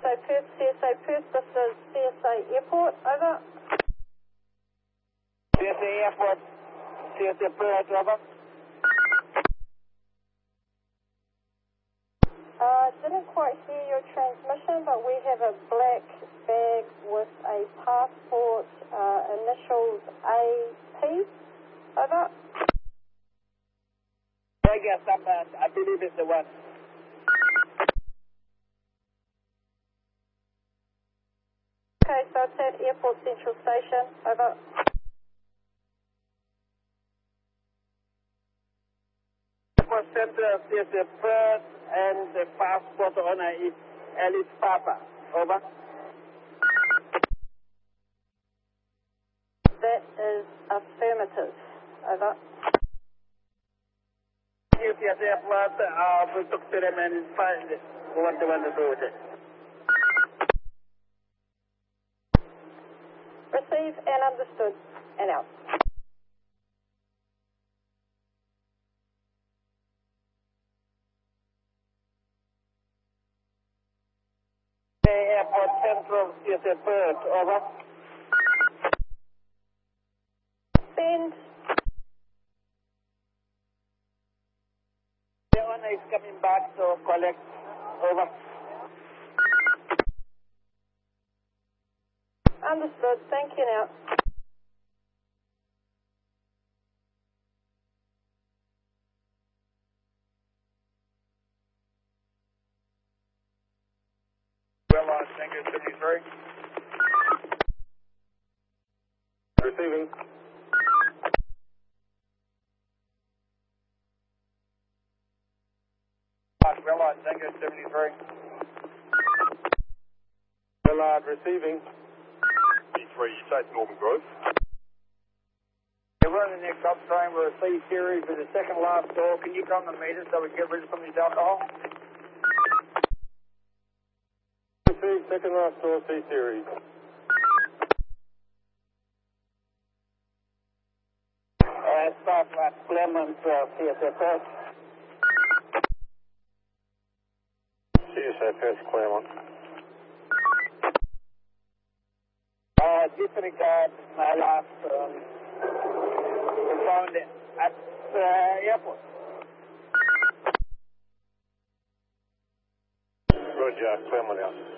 CSA Perth, this is CSA Airport, over. CSA Airport, CSA Perth, over. Didn't quite hear your transmission, but we have a black bag with a passport, initials AP, over. Yes, I believe it's the one. Okay, so it's at Airport Central Station, over. Airport Central, CSA Perth, and the passport owner is Alice Papa, over. That is affirmative, over. UPS Airport, we took to them and find what they want to do with it. Receive and understood, and out. Airport Central, CSA Perth, over. Send. The owner is coming back to collect, over. Understood, thank you now. Well, Tango 73. Receiving. Well, Tango 73. Well, receiving. D3, you say it's Northern Grove. We're on the next upstream. We're a C series with the second last door. Can you come to meet us so we can get rid of some of this alcohol? Second last door, C series. Staff at Clement, CSA Perth. CSA Perth, Claremont. Disregard my last found at airport. Roger, Claremont out.